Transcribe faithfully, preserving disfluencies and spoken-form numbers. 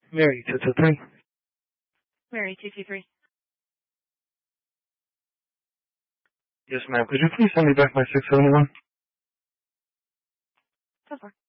Mary, two two three. Mary, two two three. Yes, ma'am. Could you please send me back my six seventy-one? So far.